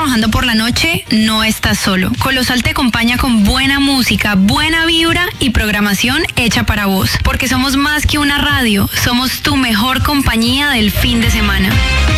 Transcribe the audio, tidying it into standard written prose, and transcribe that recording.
trabajando por la noche, no estás solo. Colosal te acompaña con buena música, buena vibra y programación hecha para vos. Porque somos más que una radio, somos tu mejor compañía del fin de semana.